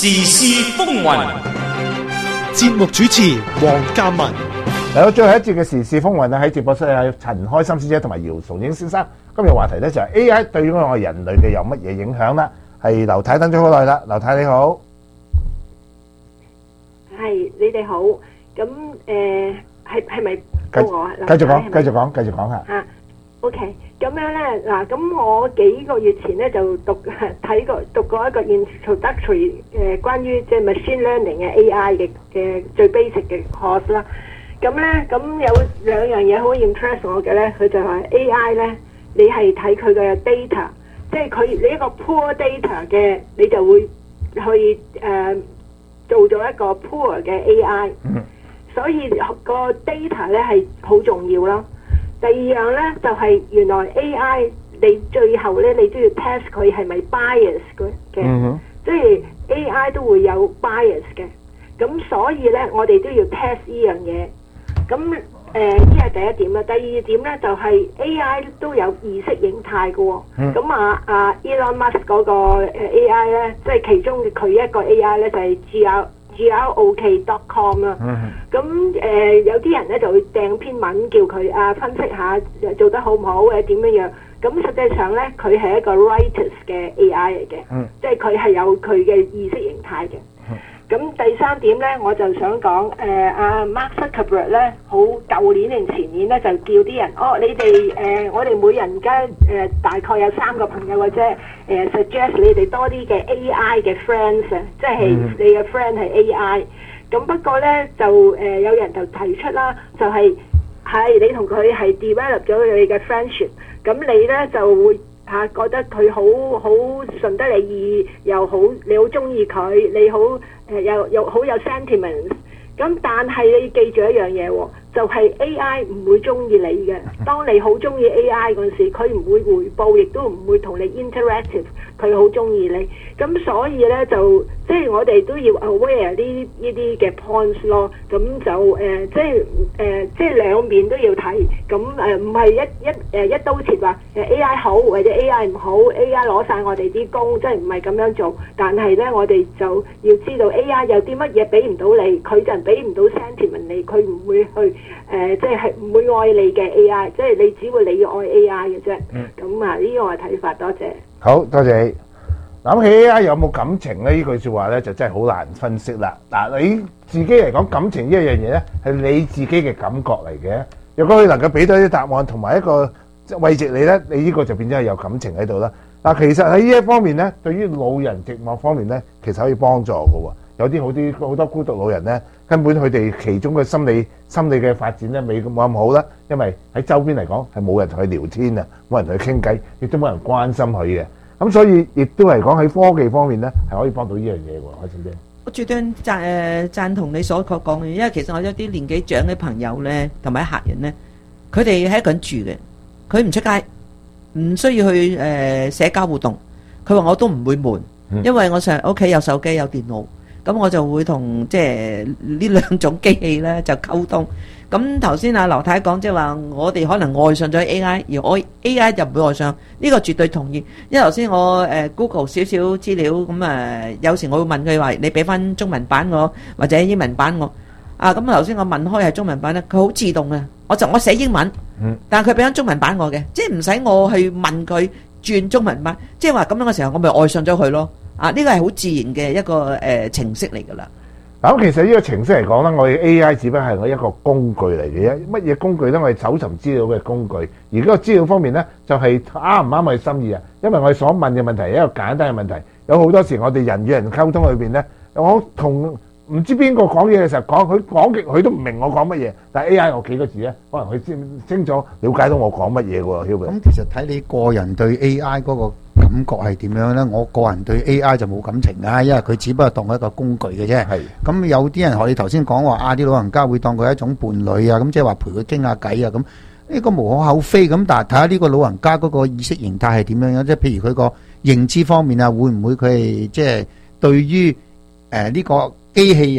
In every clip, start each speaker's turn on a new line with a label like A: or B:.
A: 時事風雲，
B: 節目主持黃嘉文。
C: 嚟到最後一節嘅時事風雲喺直播室有陳開心先生同埋姚崇英先生。今日話題咧就係 AI 對於我哋人類嘅有乜嘢影響啦？係劉太等咗好耐啦，劉太你好。
D: 係你哋好，咁係咪到我啊？
C: 繼續講下。
D: 啊 ，OK， 咁樣咧嗱，咁我幾個月前咧就讀過一個 introductory 關於即係 machine learning 嘅 AI 嘅最 basic 嘅 course 啦。咁咧咁有兩樣嘢好 impress 我嘅咧，佢就係 AI 咧，你係睇佢嘅 data， 即係你一個 poor data 嘅，你就會去做咗一個 poor 嘅 AI，所以個 data 咧係好重要咯。第二樣咧就係原來 AI 你最後咧你都要 test 佢係咪 bias 嘅，即係 AI 都會有 bias 嘅。咁所以咧我哋都要 test 呢樣嘢。咁呢係第一點啦。第二點咧就係 AI 都有意識形態嘅喎。咁Elon Musk 嗰個AI 咧，即係其中佢一個 AI 咧就係 grok.com 啦。咁有啲人咧就會掟篇文叫佢分析下做得好唔好或者點樣樣。咁實際上咧佢係一個 writers 嘅 AI 嚟嘅，即係佢係有佢嘅意識形態嘅。咁第三點咧，我就想講Mark Zuckerberg 咧，好舊年定前年咧，就叫啲人你哋我哋每人家大概有3個朋友或者suggest 你哋多啲嘅 AI 嘅 friends 啊，即係你嘅 friend 係 AI。咁不過咧就有人就提出啦，就係你同佢係 develop 咗你嘅 friendship， 咁你咧就會覺得佢好順得你意，又好你好中意佢，你好又好有 sentiments。咁但係你記住一樣嘢喎，就係 AI 唔會中意你嘅。當你好中意 AI 嗰陣時，佢唔會回報，亦都唔會同你 interactive。佢好中意你，咁所以咧就即係我哋都要 aware 呢啲嘅 points 咯。咁就即係兩面都要睇。咁唔係一刀切話AI 好或者 AI 唔好 ，AI 攞晒我哋啲工，即係唔係咁樣做。但係咧，我哋就要知道 AI 有啲乜嘢俾唔到你，佢就俾唔到 sentiment 你，佢唔會去即係唔會愛你嘅 AI， 即係你只會你要愛 AI 嘅啫。咁呢個係睇法，多謝。
C: 好多謝你。諗起 AI 有冇感情咧？呢句說話咧就真係好難分析啦。嗱，你自己嚟講感情呢一樣嘢咧，係你自己嘅感覺嚟嘅。如果佢能夠俾到啲答案同埋一個慰藉你咧，你呢個就變咗係有感情喺度啦。嗱，其實喺呢一方面咧，對於老人寂寞方面咧，其實可以幫助嘅喎。有啲好多孤獨老人咧，根本佢哋其中嘅心理嘅發展咧，冇咁好啦。因為喺周邊嚟講係冇人同佢聊天啊，冇人同佢傾偈，亦都冇人關心佢嘅。咁所以亦都係講喺科技方面咧，係可以幫到呢樣嘢喎，開始啫。
E: 我絕對贊同你所講嘅，因為其實我有啲年紀長嘅朋友咧，同埋客人咧，佢哋喺一個人住嘅，佢唔出街，唔需要去社交活動。佢話我都唔會悶，因為我成日屋企有手機有電腦，咁我就會同即係呢兩種機器咧就溝通。咁頭先阿劉太講即係話我哋可能愛上咗 AI， 而我 AI 就唔會愛上，呢個絕對同意。因為頭先我Google 少少資料，咁有時我會問佢話你俾翻中文版我或者英文版我。咁頭先我問開係中文版咧，佢好自動嘅，我寫英文，但係佢俾翻中文版我嘅，即係唔使我去問佢轉中文版，即係話咁樣嘅時候我咪愛上咗佢咯。呢個係好自然嘅一個程式嚟㗎啦。
C: 咁其實呢個程式嚟講咧，我哋 AI 只不過係我一個工具嚟嘅啫。乜嘢工具咧？我哋搜尋資料嘅工具。而嗰個資料方面咧，就係啱唔啱我哋心意啊？因為我哋所問嘅問題係一個簡單嘅問題，有好多時我哋人與人溝通裏邊咧，我同唔知邊個講嘢嘅時候佢講極佢都唔明我講乜嘢，但係 AI 我幾個字咧，可能佢先清楚了解到我講乜嘢喎。
F: 咁其實睇你個人對 AI 嗰個感覺係點樣咧？我個人對 AI 就冇感情㗎，因為佢只不過當一個工具嘅啫。係。咁有啲人學你頭先講話啲老人家會當佢一種伴侶啊，咁即係話陪佢傾下偈啊，咁呢個無可厚非。咁但係睇下呢個老人家嗰個意識形態係點樣樣，即係譬如佢個認知方面啊，會唔會佢係即係對於呢個機器人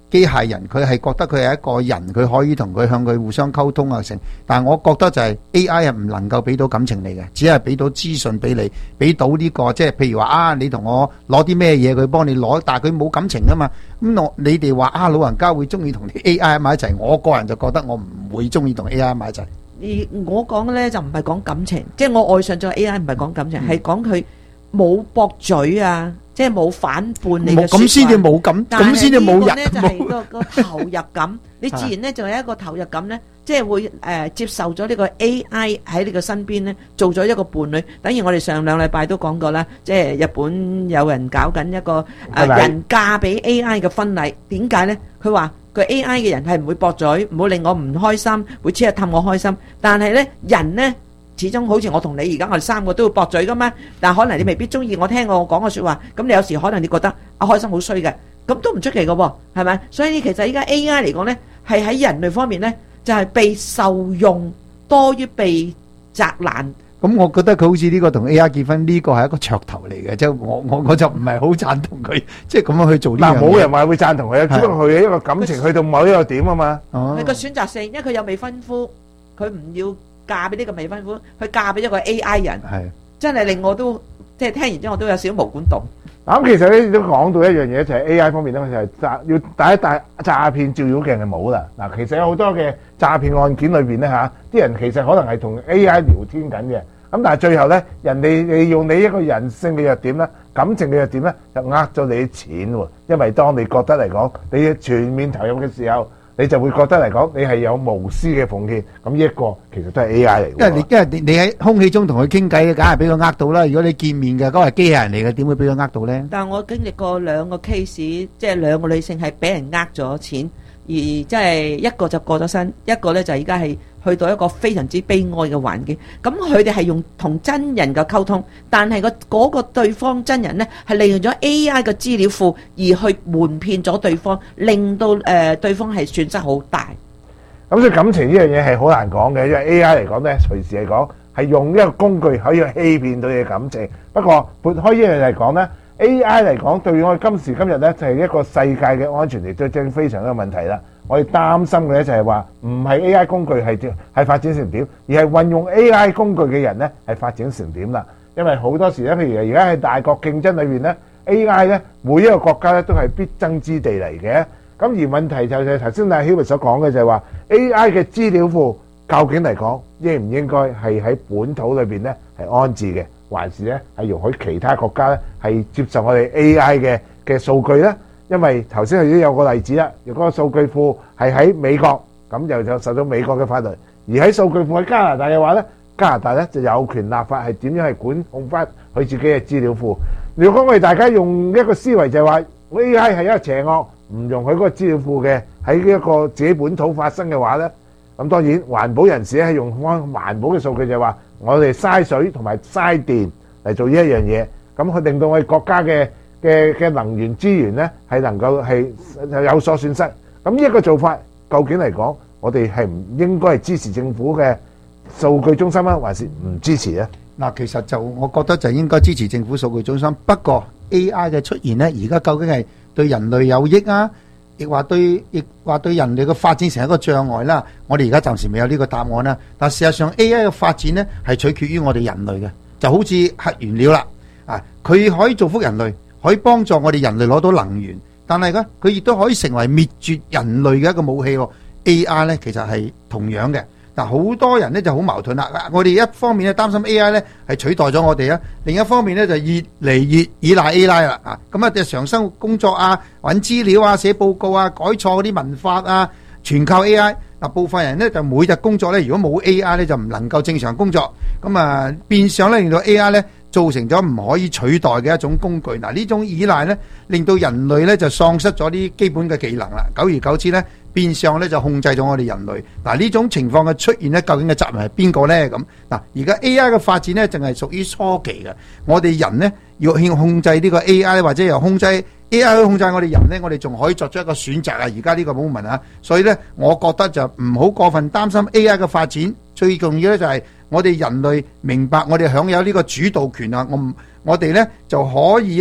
F: 機械人，佢係覺得佢係一個人，佢可以同佢向佢互相溝通啊成。但係我覺得就係 AI 係唔能夠俾到感情你嘅，只係俾到資訊俾你，俾到呢個即係譬如話啊，你同我攞啲咩嘢，佢幫你攞，但係佢冇感情啊嘛。咁你哋話啊，老人家會中意同啲 AI 埋一齊，我個人就覺得我唔會中意同 AI 埋一齊。
E: 而我講嘅咧就唔係講感情，即係我愛上咗 AI 唔係講感情，係講佢冇駁嘴啊，即係冇反叛你嘅説話。
F: 咁先至冇感，咁先至冇人。
E: 但係呢個咧就係個投入感，你自然咧就有一個投入感咧，即係會接受咗呢個 AI 喺你嘅身邊咧，做咗一個伴侶。等於我哋上兩禮拜都講過啦，即係日本有人搞緊一個人嫁俾 AI 嘅婚禮，點解咧？佢話個 AI 嘅人係唔會駁嘴，唔會令我唔開心，會只係氹我開心。但係咧人咧，始終好似我同你而家我哋三個都會駁嘴噶嘛，但係可能你未必中意我聽我講嘅説話，咁你有時可能你覺得開心好衰嘅，咁都唔出奇嘅喎，係咪？所以其實依家 AI 嚟講咧，係喺人類方面咧，就係被受用多於被責難。
F: 咁我覺得佢好似呢個同 AI 結婚呢個係一個噱頭嚟嘅，即係我就唔係好贊同佢，即係咁樣去做呢樣嘢。
C: 冇人話會贊同佢啊，只不過佢一個感情去到某一個點啊嘛。
E: 係個選擇性，因為佢有未婚夫，佢唔要嫁俾呢個未婚夫，佢嫁俾一個 AI 人，真係令我都即係聽完之後我都有少少毛管動。
C: 咁其實咧都講到一樣嘢，就係 AI 方面咧，就係要第一詐騙照妖鏡係冇啦。嗱，其實有好多嘅詐騙案件裏邊咧嚇，啲人其實可能係同 AI 聊天緊嘅，咁但係最後咧，人哋利用你一個人性嘅弱點咧、感情嘅弱點咧，就呃咗你啲錢喎。因為當你覺得嚟講，你全面投入嘅時候，你就會覺得嚟講，你係有無私嘅奉獻。咁呢一個其實都係 AI 嚟嘅。
F: 因為你喺空氣中同佢傾偈，梗係俾佢呃到啦。如果你見面嘅嗰個係機器人嚟嘅，點會俾佢呃到咧？
E: 但係我經歷過兩個 case，即係兩個女性係俾人呃咗錢，而即係一個就過咗身，一個咧就而家係去到一個非常之悲哀嘅環境。咁佢哋係用同真人嘅溝通，但係嗰個對方真人咧係利用咗 AI 嘅資料庫而去瞞騙咗對方，令到對方係損失好大。
C: 咁所以感情呢樣嘢係好難講嘅，因為 AI 嚟講咧，隨時嚟講係用一個工具可以欺騙到你嘅感情。不過撥開呢樣嚟講咧，AI 嚟講對我哋今時今日咧就係一個世界嘅安全嚟對正非常嘅問題啦。我哋擔心嘅咧就係話唔係 AI 工具係發展成點，而係運用 AI 工具嘅人咧係發展成點啦。因為好多時咧，譬如而家喺大國競爭裏邊咧 ，AI 咧每一個國家咧都係必爭之地嚟嘅。咁而問題就係頭先阿 Hubert 所講嘅就係話 AI 嘅資料庫究竟嚟講應唔應該係喺本土裏邊咧係安置嘅，還是咧係容許其他國家咧係接受我哋 AI 嘅數據咧？因為頭先已經有個例子啦，如果個數據庫係喺美國，咁就受到美國嘅法律；而喺數據庫喺加拿大嘅話咧，加拿大咧就有權立法係點樣係管控翻佢自己嘅資料庫。如果我哋大家用一個思維就係話 AI 係一個邪惡，唔容許嗰個資料庫嘅喺一個自己本土發生嘅話咧，咁當然環保人士咧係用翻環保嘅數據就係話我哋嘥水同埋嘥電嚟做呢一樣嘢，咁佢令到我哋國家嘅能源資源咧係能夠係有所損失。咁呢一個做法究竟嚟講，我哋係唔應該係支持政府嘅數據中心啊，還是唔支持咧？
F: 嗱，其實就我覺得就應該支持政府數據中心。不過 AI 嘅出現咧，而家究竟係對人類有益啊，亦話對人類嘅發展成一個障礙啦。我哋而家暫時未有呢個答案啦。但事實上 AI 嘅發展咧係取決於我哋人類嘅，就好似核原料啦，佢可以造福人類，可以幫助我哋人類攞到能源，但係咧佢亦都可以成為滅絕人類嘅一個武器。AI 咧其實係同樣嘅。嗱，好多人咧就好矛盾啦。我哋一方面咧擔心 AI 咧係取代咗我哋啊，另一方面咧就越嚟越依賴 AI 啦。咁啊，日常生活工作啊、揾資料啊、寫報告啊、改錯嗰啲文法啊，全靠 AI。嗱，部分人咧就每日工作咧，如果冇 AI 咧就唔能夠正常工作。咁啊，變相咧令到 AI 咧造成咗唔可以取代嘅一種工具。嗱，呢種依賴咧令到人類咧就喪失咗啲基本嘅技能啦。久而久之咧，變相咧就控制咗我哋人類。嗱，呢種情況嘅出現咧，究竟嘅責任係邊個咧？咁嗱，而家 AI 嘅發展咧，淨係屬於初期嘅。我哋人咧要控制呢個 AI 或者又控制 AI 去控制我哋人咧，我哋仲可以作出一個選擇啊！而家呢個moment啊，所以咧，我覺得就唔好過分擔心 AI 嘅發展。最重要咧就係我哋人類明白我哋享有呢個主導權啊！我哋咧就可以咧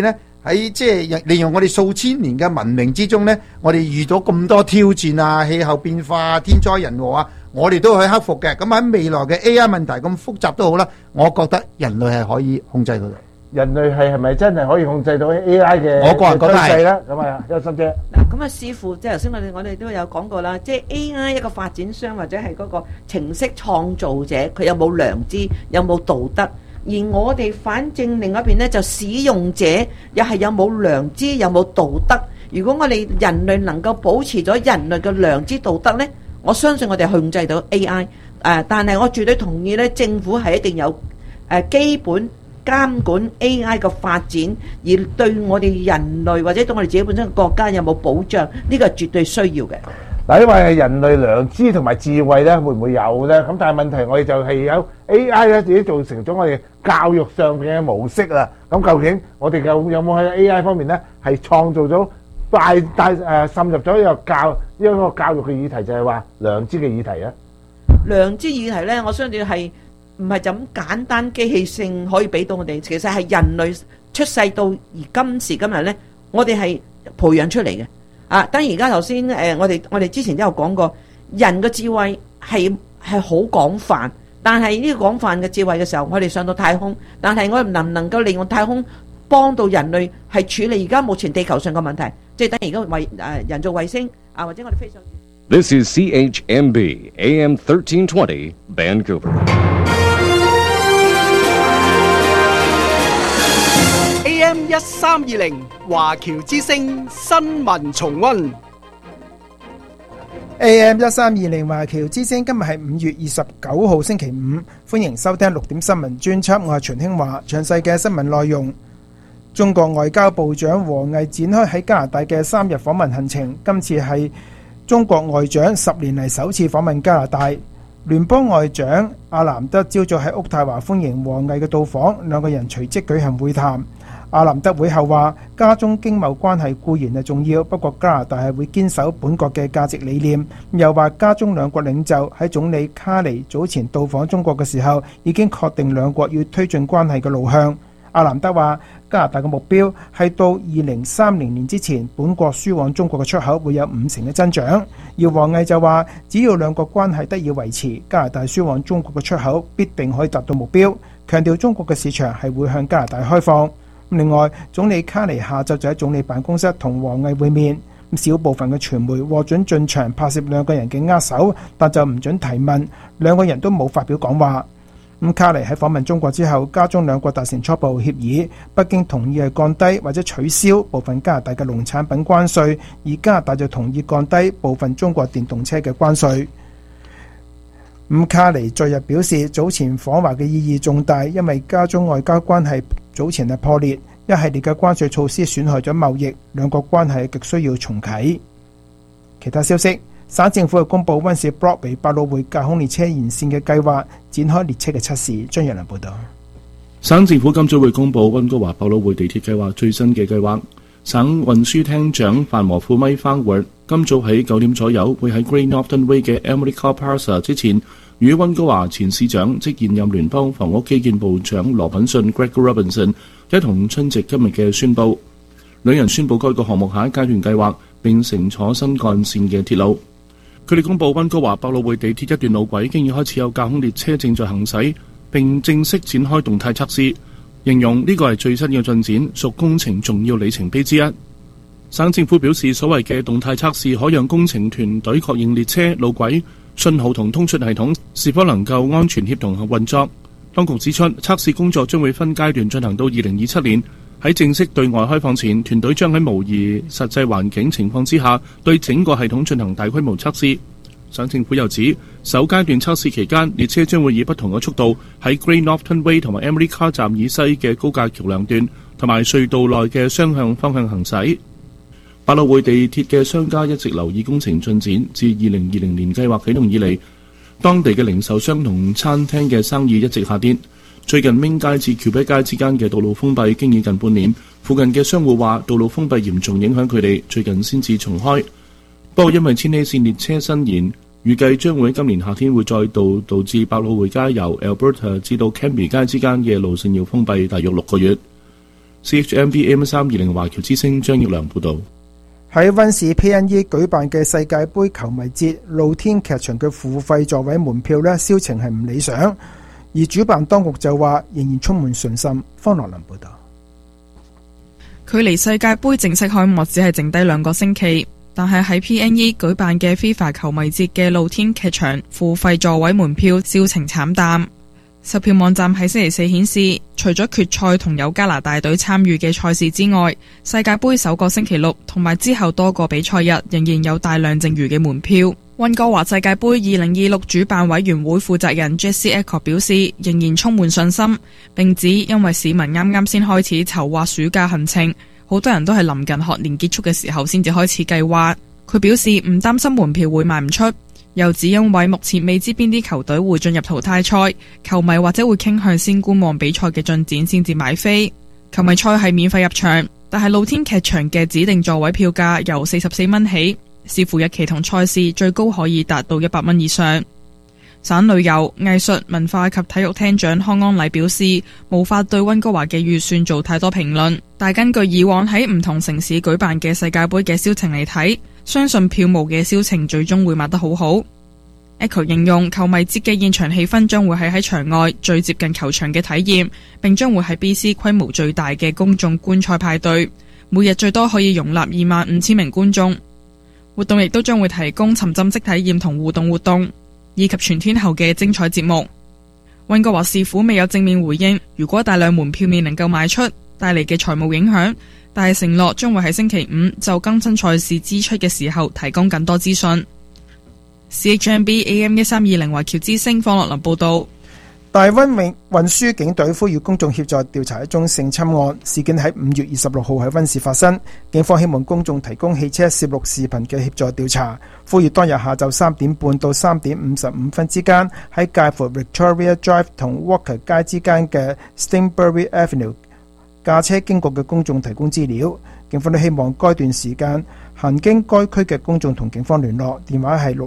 F: 喺即係利用我哋數千年嘅文明之中咧，我哋遇到咁多挑戰啊，氣候變化啊、天災人禍啊，我哋都可以克服嘅。咁喺未來嘅 AI 問題咁複雜都好啦，我覺得人類係可以控制到嘅。
C: 人類係咪真係可以控制到 AI 嘅？
F: 我個人覺得係
C: 啦。咁啊，邱心姐。
E: 咁啊，視乎即係頭先我哋都有講過啦，即係 AI 一個發展商或者係嗰個程式創造者，佢有冇良知，有冇道德？而我哋反正另外一邊呢，就使用者又係有冇良知，有冇道德？如果我哋人類能夠保持咗人類嘅良知道德呢，我相信我哋控制到 AI。但係我絕對同意呢，政府係一定有基本監管 AI 嘅發展，而對我哋人類或者對我哋自己本身嘅國家有冇保障，呢個係絕對需要嘅。
C: 嗱，因為人類良知同埋智慧咧，會唔會有咧？咁但係問題我哋就係有 AI 咧，自己造成咗我哋教育上邊嘅模式啦。咁究竟我哋有冇喺 AI 方面咧，係創造咗滲入咗一個教育嘅議題，就係話良知嘅議題啊？
E: 良知議題咧，我相信係唔係就咁簡單機器性可以俾到我哋？其實係人類出世到而今時今日咧，我哋係培養出嚟嘅。當然而家頭先我哋之前都有講過，人嘅智慧係好廣泛，但係呢個廣泛嘅智慧嘅時候，我哋上到太空，但係我哋能唔能夠利用太空幫到人類係處理而家目前地球上嘅問題？即係等而家人造衛星或者我哋飛上。
A: This is CHMB AM 1320 Vancouver.
B: AM 1320華僑之聲新聞重溫。
G: AM 1320華僑之聲，今日係5月29號星期五，歡迎收聽6點新聞專輯，我係秦興華。詳細嘅新聞內容，中國外交部長王毅展開喺加拿大嘅3日訪問行程，今次係中國外長10年嚟首次訪問加拿大。聯邦外長阿南德朝早喺渥太華歡迎王毅嘅到訪，兩個人隨即舉行會談。阿南德會後話，加中經貿關係固然係重要，不過加拿大係會堅守本國嘅價值理念。又話加中兩國領袖喺總理卡尼早前到訪中國嘅時候，已經確定兩國要推進關係嘅路向。阿南德話，加拿大嘅目標係到2030年之前，本國輸往中國嘅出口會有50%嘅增長。而王毅就話，只要兩國關係得以維持，加拿大輸往中國嘅出口必定可以達到目標，強調中國嘅市場係會向加拿大開放。另外，總理卡尼下晝就喺總理辦公室同王毅會面，小部分嘅傳媒獲准進場拍攝兩個人嘅握手，但就唔准提問，兩個人都冇發表講話。卡尼喺訪問中國之後，加中兩國達成初步協議，北京同意係降低或者取消部分加拿大嘅農產品關稅，而加拿大就同意降低部分中國電動車嘅關稅。卡尼昨日表示，早前訪華嘅意義重大，因為加中外交關係早前係破裂，一系列嘅關稅措施損害咗貿易，兩國關係極需要重啟。其他消息，省政府係公布溫莎 Broadway 百老匯架空列車延線嘅計劃，展開列車嘅測試。張若良報道。
H: 省政府今早會公布溫哥華百老匯地鐵計劃最新嘅計劃。省運輸廳長范和富米翻活今早喺9點左右會喺 Great Northern Way 嘅 Emily Carr Plaza 之前，與溫哥華前市長即現任聯邦房屋基建部長羅品遜 Greg Robinson 一同出席今日嘅宣佈。兩人宣佈該個項目下一階段計劃，並乘坐新幹線嘅鐵路。佢哋公佈溫哥華百老匯地鐵一段路軌經已開始有架空列車正在行駛，並正式展開動態測試。形容呢個係最新嘅進展，屬工程重要里程碑之一。省政府表示，所謂嘅動態測試可讓工程團隊確認列車、路軌、信號同通訊系統是否能夠安全協同運作。當局指出，測試工作將會分階段進行到2027年。喺正式對外開放前，團隊將喺模擬實際環境情況之下，對整個系統進行大規模測試。省政府又指，首階段測試期間，列車將會以不同嘅速度喺 Great Northern Way 同埋 Emily Carr 站以西嘅高架橋梁段同埋隧道內嘅雙向方向行駛。百老匯地鐵嘅商家一直留意工程進展，自2020年計劃啟動以嚟，當地嘅零售商同餐廳嘅生意一直下跌。最近明街至橋北街之間嘅道路封閉經已近半年，附近嘅商戶話道路封閉嚴重影響佢哋，最近先至重開。不過因為千禧線列車伸延，預計將會喺今年夏天會再度導致百老匯街由 Alberta 至到 Cambie 街之間嘅路線要封閉大約6個月。 CHMB AM320 華僑之聲張耀良報導。
G: 喺溫氏 PNE 舉辦嘅世界盃球迷節露天劇場嘅付費座位門票呢，銷情係唔理想，而主辦當局就話仍然充滿信心。方樂林報導。
I: 距離世界盃正式開幕只係剩低2個星期，但係喺 PNE 舉辦嘅 FIFA 球迷節嘅露天劇場付費座位門票銷情慘淡。售票網站喺星期四顯示，除咗決賽同有加拿大隊參與嘅賽事之外，世界盃首個星期六同埋之後多個比賽日仍然有大量剩餘嘅門票。溫哥華世界盃2026主辦委員會負責人 Jesse Echo 表示，仍然充滿信心，並指因為市民啱啱先開始籌劃暑假行程，好多人都係臨近學年結束嘅時候先至開始計劃。佢表示唔擔心門票會賣唔出。又指因為目前未知邊啲球隊會進入淘汰賽，球迷或者會傾向先觀望比賽嘅進展先至買飛。球迷賽係免費入場，但係露天劇場嘅指定座位票價由44蚊起，視乎日期同賽事，最高可以達到100蚊以上。省旅遊、藝術、文化及體育廳長康安禮表示，無法對溫哥華嘅預算做太多評論，但根據以往喺唔同城市舉辦嘅世界盃嘅銷情嚟睇，相信票務嘅銷情最終會賣得好好。Echo 形容球迷節嘅現場氣氛將會係喺場外最接近球場嘅體驗，並將會係 BC 規模最大嘅公眾觀賽派對，每日最多可以容納25,000名觀眾。活動亦都將會提供沉浸式體驗同互動活動，以及全天候嘅精彩節目。溫哥華市府未有正面回應，如果大量門票未能夠賣出帶嚟嘅財務影響，但係承諾將會喺星期五就更新賽事支出嘅時候提供更多資訊。CHMB AM1320 華僑之聲方樂林報道。
G: 大溫運輸警隊呼籲公眾協助調查一宗性侵案，事件喺5月26號喺溫氏發生。警方希望公眾提供汽車攝錄視頻嘅協助調查，呼籲當日下晝3點半到3點55分之間喺介乎 Victoria Drive 同 Walker 街之間嘅 Stingbury Avenue 駕車經過嘅公眾提供資料。警方都希望該段時間行經該區嘅公眾同警方聯絡，電話係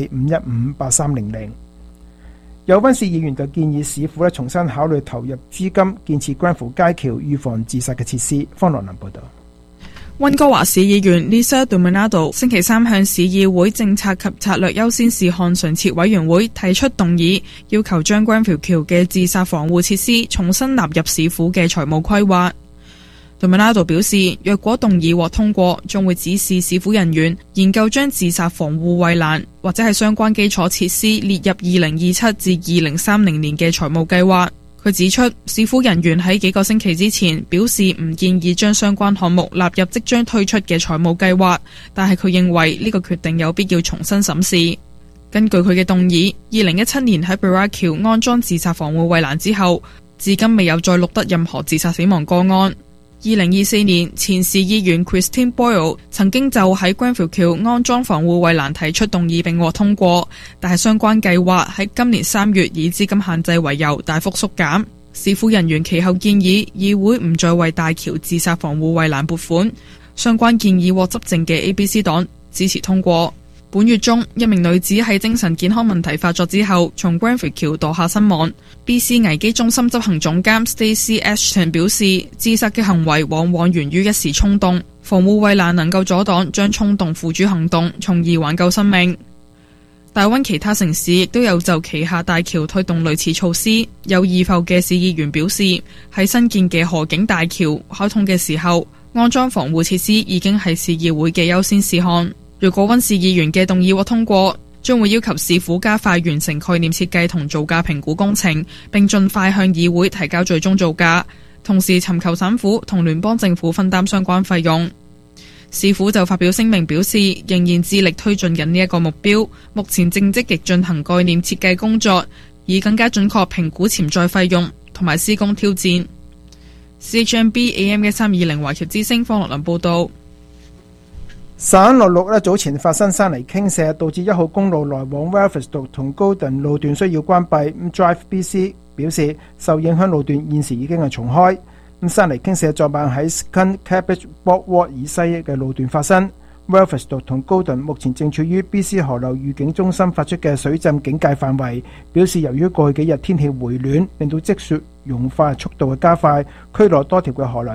G: 604-515-8300。有溫氏議員就建議市府重新考慮投入資金建設關乎街橋預防自殺嘅設施。方樂林報道。
I: 溫哥華市議員 Lisa Dominado 星期三向市議會政策及策略優先事項常設委員會提出動議，要求將 Grenfell 橋嘅自殺防護設施重新納入市府嘅財務規劃。Dominado 表示，若果動議獲通過，將會指示市府人員研究將自殺防護圍欄或者係相關基礎設施列入2027至2030年嘅財務計劃。佢指出，市府人員喺幾個星期之前表示唔建議將相關項目納入即將推出嘅財務計劃，但係佢認為呢個決定有必要重新審視。根據佢嘅動議，2017年喺 Burra 橋安裝自殺防護圍欄之後，至今未有再錄得任何自殺死亡個案。2024年，前市議員 Christine Boyle 曾經就喺 Grenfell 橋安裝防護圍欄提出動議並獲通過，但係相關計劃喺今年3月以資金限制為由大幅縮減。市府人員其後建議議會唔再為大橋自殺防護圍欄撥款，相關建議獲執政嘅 ABC 黨支持通過。本月中，一名女子喺精神健康問題發作之後，從 Grenfell 橋墮下身亡。BC 危機中心執行總監 Stacey Ashton 表示，自殺嘅行為往往源於一時衝動，防護圍欄能夠阻擋將衝動付諸行動，從而挽救生命。大溫其他城市亦都有就旗下大橋推動類似措施。有義埠嘅市議員表示，喺新建嘅河景大橋開通嘅時候，安裝防護設施已經係市議會嘅優先事項。如果溫市議員嘅動議獲通過，將會要求市府加快完成概念設計同造價評估工程，並盡快向議會提交最終造價，同時尋求省府同聯邦政府分擔相關費用。市府就發表聲明表示，仍然致力推進緊呢一個目標，目前正積極進行概念設計工作，以更加準確評估潛在費用同埋施工挑戰。CHMB AM1320 華僑之聲方樂林報道。
G: 省66早前發生山泥傾瀉，導致1號公路來往 Wellfield 同 Golden 路段需要關閉。Drive BC 表示，受影響路段現時已經係重開。山泥傾瀉昨晚喺 Skun Cabbage Boardwalk 以西嘅路段發生。Wellfield 同 Golden 目前正處於 BC 河流預警中心發出嘅水浸警戒範圍，表示由於過去幾日天氣回暖，令到積雪融化速度嘅加快，區內多條嘅河流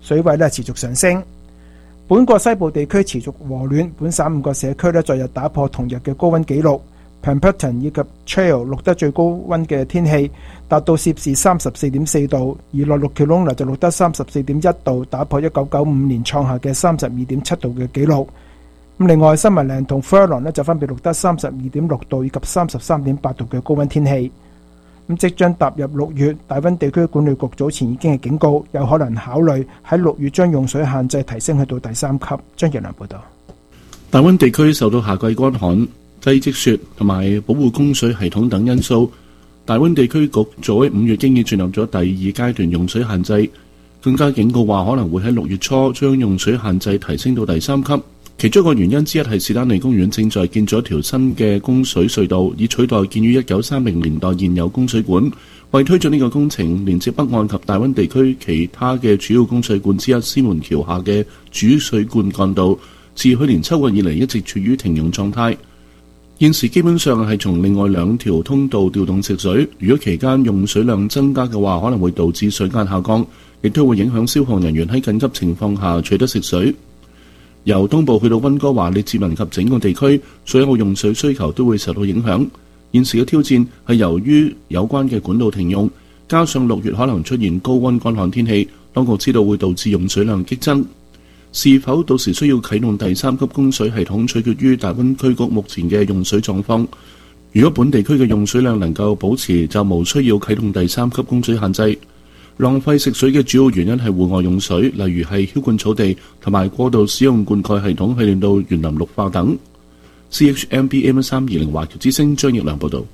G: 水位咧持續上升。本國西部地區持續和暖，本省5個社區咧昨日打破同日嘅高溫紀錄。Pemberton 以及 Trail 錄得最高溫嘅天氣達到攝氏 34.4 度，而內陸 Kelowna 就錄得 34.1 度，打破1995年創下嘅 32.7 度嘅紀錄。另外，新文嶺同 Furlong 咧就分別錄得 32.6 度以及 33.8 度嘅高溫天氣。即將踏入6月，大溫地區管理局早前已經係警告，有可能考慮喺6月將用水限制提升去到第3級。張日良報導。
H: 大溫地區受到夏季乾旱、低積雪同埋保護供水系統等因素，大溫地區局早喺5月已經進入咗第2階段用水限制，更加警告話可能會喺6月初將用水限制提升到第3級。其中一個原因之一係士丹利公園正在建咗一條新嘅供水隧道，以取代建於1930年代現有供水管。為推進呢個工程，連接北岸及大溫地區其他嘅主要供水管之一獅門橋下嘅主水灌幹道，自去年秋季以嚟一直處於停用狀態。現時基本上係從另外2條通道調動食水，如果期間用水量增加嘅話，可能會導致水壓下降，亦都會影響消防人員喺緊急情況下取得食水。由東部去到溫哥華列治文及整個地區，所有用水需求都會受到影響。現時嘅挑戰係由於有關嘅管道停用，加上6月可能出現高溫乾旱天氣，當局知道會導致用水量激增。是否到時需要啟動第3級供水系統，取決於大溫區局目前嘅用水狀況。如果本地區嘅用水量能夠保持，就無需要啟動第3級供水限制。浪費食水嘅主要原因係戶外用水，例如係澆灌草地同埋過度使用灌溉系統，去令到園林綠化等。CHMB AM320 華僑之聲張奕良報導。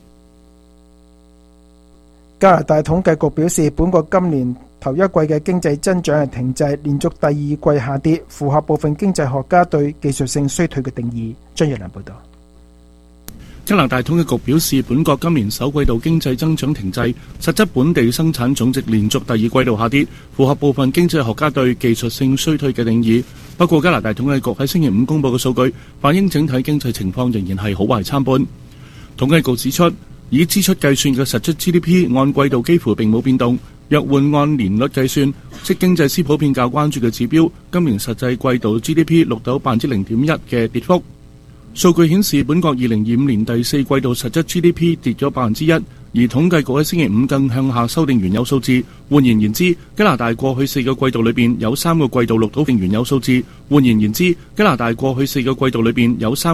G: 加拿大統計局表示，本國今年頭一季嘅經濟增長係停滯，連續第2季下跌，符合部分經濟學家對技術性衰退嘅定義。張奕良報導。
H: 加拿大統計局表示，本國今年首季度經濟增長停滯，實質本地生產總值連續第2季度下跌，符合部分經濟學家對技術性衰退嘅定義。不過，加拿大統計局喺星期5公佈嘅數據反映整體經濟情況仍然係好壞參半。統計局指出，以支出計算嘅實質 GDP 按季度幾乎並冇變動，若換按年率計算，即經濟師普遍較關注嘅指標，今年實際季度 GDP 錄到 0.1% 嘅跌幅。數據顯示，本國2025年第4季度實質 GDP 跌咗 1%， 而統計局喺星期5更向下修訂原有數字。換言之，加拿大過去4個季度裏邊有3個季度錄到原有數字。換言之，加拿大過去4個季度裏邊有3